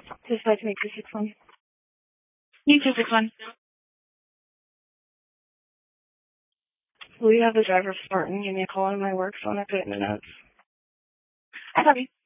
Just like to make this fun. You too, fun. Will you have the driver Spartan give me a call on my work phone? I put it in the notes. I love you.